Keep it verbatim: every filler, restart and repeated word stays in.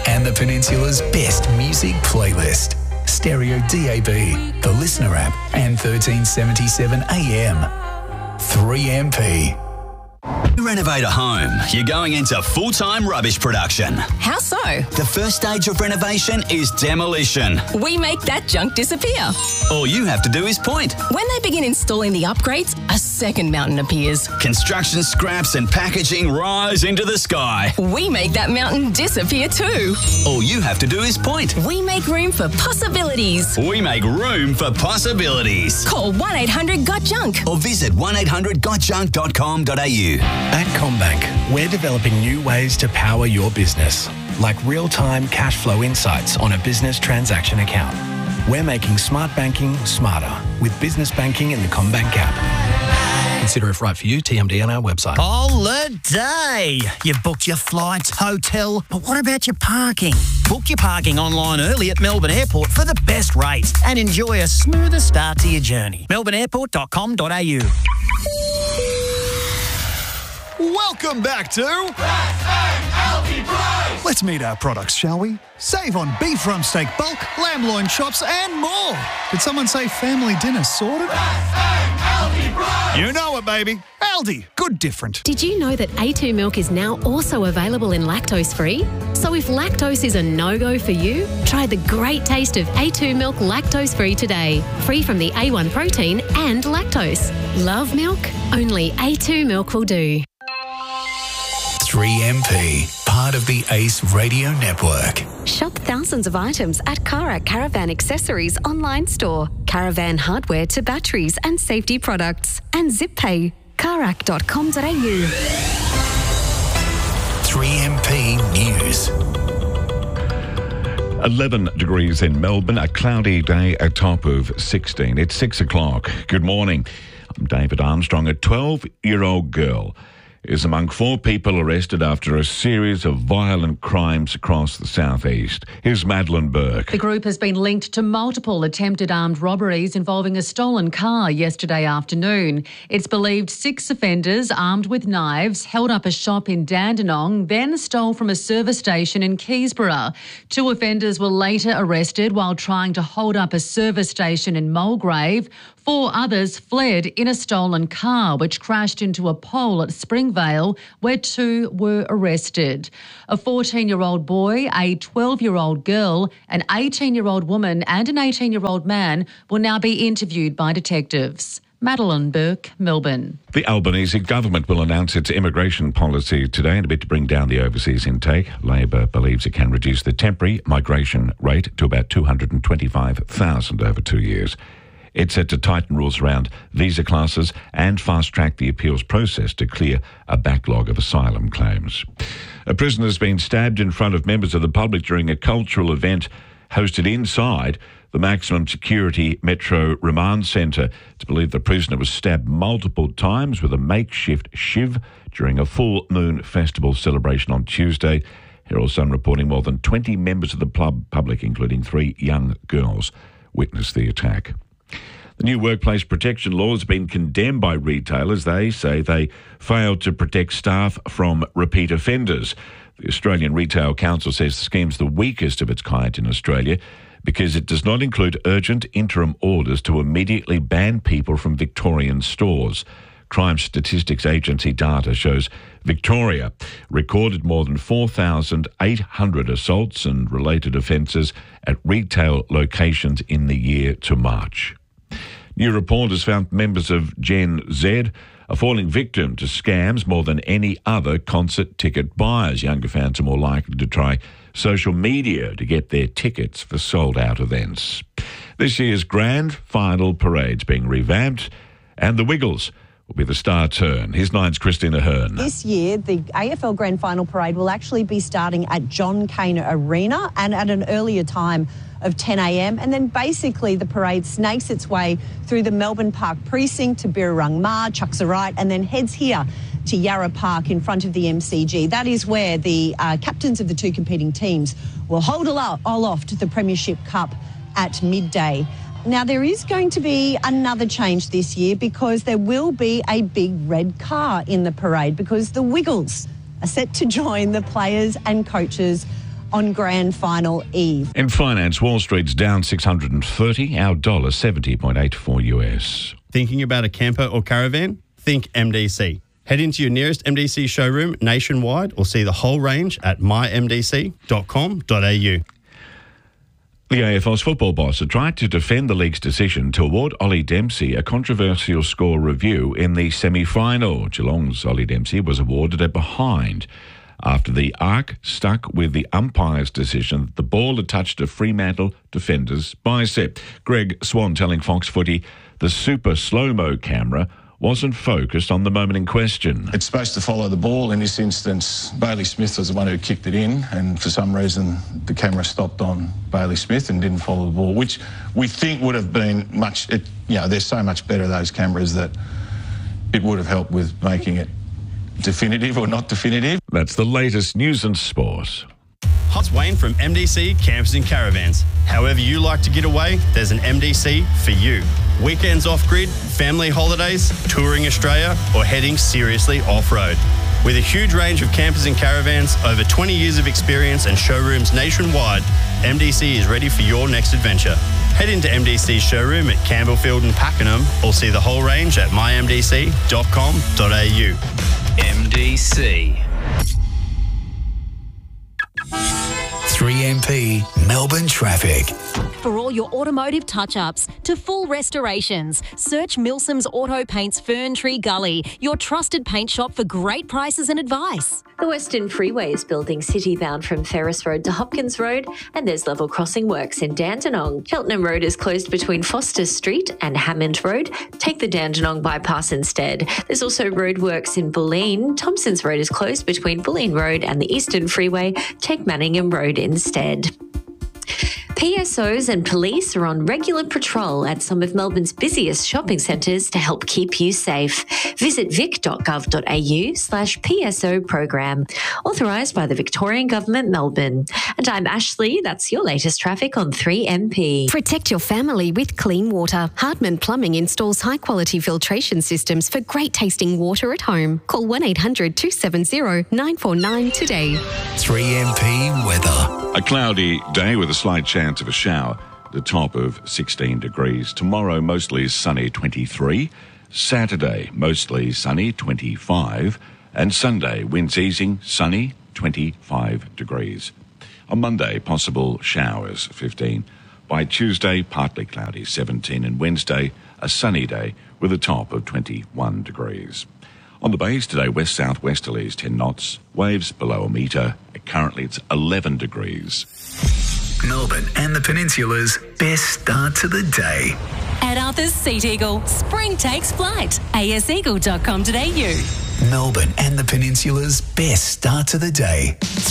and the Peninsula's best music playlist. Stereo D A B, the Listener app, and thirteen seventy-seven A M. three M P. You renovate a home, you're going into full-time rubbish production. How so? The first stage of renovation is demolition. We make that junk disappear. All you have to do is point. When they begin installing the upgrades, a second mountain appears. Construction scraps and packaging rise into the sky. We make that mountain disappear too. All you have to do is point. We make room for possibilities. We make room for possibilities. Call one eight hundred got junk or visit one eight hundred got junk dot com dot a u. At CommBank, we're developing new ways to power your business, like real-time cash flow insights on a business transaction account. We're making smart banking smarter with business banking in the CommBank app. Consider if right for you. T M D on our website. Holiday! You've booked your flights, hotel, but what about your parking? Book your parking online early at Melbourne Airport for the best rates and enjoy a smoother start to your journey. melbourne airport dot com dot a u. Welcome back to Aldi Price. Let's meet our products, shall we? Save on beef rump steak bulk, lamb loin chops and more. Did someone say family dinner sorted? Aldi Price. You know it, baby. Aldi, good different. Did you know that A two milk is now also available in lactose-free? So if lactose is a no-go for you, try the great taste of A two milk lactose-free today. Free from the A one protein and lactose. Love milk? Only A two milk will do. three M P, part of the Ace Radio Network. Shop thousands of items at Karak Caravan Accessories online store. Caravan hardware to batteries and safety products. And ZipPay. karak dot com dot a u. three M P News. eleven degrees in Melbourne, a cloudy day, a top of sixteen. It's six o'clock. Good morning. I'm David Armstrong. A twelve-year-old girl is among four people arrested after a series of violent crimes across the southeast. Here's Madeline Burke. The group has been linked to multiple attempted armed robberies involving a stolen car yesterday afternoon. It's believed six offenders armed with knives held up a shop in Dandenong, then stole from a service station in Keysborough. Two offenders were later arrested while trying to hold up a service station in Mulgrave. Four others fled in a stolen car which crashed into a pole at Springvale, where two were arrested. A fourteen-year-old boy, a twelve-year-old girl, an eighteen-year-old woman and an eighteen-year-old man will now be interviewed by detectives. Madeline Burke, Melbourne. The Albanese government will announce its immigration policy today in a bid to bring down the overseas intake. Labor believes it can reduce the temporary migration rate to about two hundred twenty-five thousand over two years. It's set to tighten rules around visa classes and fast-track the appeals process to clear a backlog of asylum claims. A prisoner has been stabbed in front of members of the public during a cultural event hosted inside the maximum security Metro Remand Centre. It's believed the prisoner was stabbed multiple times with a makeshift shiv during a full moon festival celebration on Tuesday. Herald Sun reporting more than twenty members of the pub public, including three young girls, witnessed the attack. The new workplace protection law has been condemned by retailers. They say they failed to protect staff from repeat offenders. The Australian Retail Council says the scheme's the weakest of its kind in Australia because it does not include urgent interim orders to immediately ban people from Victorian stores. Crime Statistics Agency data shows Victoria recorded more than four thousand eight hundred assaults and related offences at retail locations in the year to March. New report has found members of Gen Z are falling victim to scams more than any other concert ticket buyers. Younger fans are more likely to try social media to get their tickets for sold-out events. This year's grand final parade's being revamped, and the Wiggles will be the star turn. Here's Nine's Christina Hearn. This year, the A F L Grand Final Parade will actually be starting at John Cain Arena and at an earlier time of ten a m, and then basically the parade snakes its way through the Melbourne Park precinct to Birrarung Ma, chucks a right, and then heads here to Yarra Park in front of the M C G. That is where the uh, captains of the two competing teams will hold aloft the Premiership Cup at midday. Now, there is going to be another change this year because there will be a big red car in the parade because the Wiggles are set to join the players and coaches on grand final eve. In finance, Wall Street's down six hundred thirty, our dollar seventy point eight four U S. Thinking about a camper or caravan? Think M D C. Head into your nearest M D C showroom nationwide or see the whole range at my m d c dot com dot a u. The A F L's football boss had tried to defend the league's decision to award Ollie Dempsey a controversial score review in the semi-final. Geelong's Ollie Dempsey was awarded a behind after the arc stuck with the umpire's decision that the ball had touched a Fremantle defender's bicep. Greg Swan telling Fox Footy the super slow-mo camera wasn't focused on the moment in question. It's supposed to follow the ball. In this instance, Bailey Smith was the one who kicked it in, and for some reason the camera stopped on Bailey Smith and didn't follow the ball, which we think would have been much, it, you know, there's so much better, those cameras, that it would have helped with making it definitive or not definitive. That's the latest news and sport. It's Wayne from M D C Campers and Caravans. However you like to get away, there's an M D C for you. Weekends off-grid, family holidays, touring Australia, or heading seriously off-road. With a huge range of campers and caravans, over twenty years of experience and showrooms nationwide, M D C is ready for your next adventure. Head into M D C's showroom at Campbellfield and Pakenham or see the whole range at my m d c dot com dot a u. M D C. three M P Melbourne traffic. For all your automotive touch-ups to full restorations, search Milsom's Auto Paints Fern Tree Gully, your trusted paint shop for great prices and advice. The Western Freeway is building city-bound from Ferris Road to Hopkins Road, and there's level crossing works in Dandenong. Cheltenham Road is closed between Foster Street and Hammond Road. Take the Dandenong bypass instead. There's also roadworks in Bulleen. Thompson's Road is closed between Bulleen Road and the Eastern Freeway. Take Manningham Road instead. P S Os and police are on regular patrol at some of Melbourne's busiest shopping centres to help keep you safe. Visit vic dot gov dot a u slash P S O program. Authorised by the Victorian Government, Melbourne. And I'm Ashley. That's your latest traffic on three M P. Protect your family with clean water. Hardman Plumbing installs high-quality filtration systems for great-tasting water at home. Call one eight hundred two seven zero nine four nine today. three M P weather. A cloudy day with a slight chance of a shower. The top of sixteen degrees. Tomorrow, mostly sunny, twenty-three. Saturday, mostly sunny, twenty-five. And Sunday, winds easing, sunny, twenty-five degrees. On Monday, possible showers, fifteen. By Tuesday, partly cloudy, seventeen. And Wednesday, a sunny day with a top of twenty-one degrees. On the bays today, west-southwesterlies, ten knots. Waves below a metre. Currently, it's eleven degrees. Melbourne and the Peninsula's best start to the day. At Arthur's Seat Eagle, spring takes flight. a s eagle dot com dot a u. Melbourne and the Peninsula's best start to the day.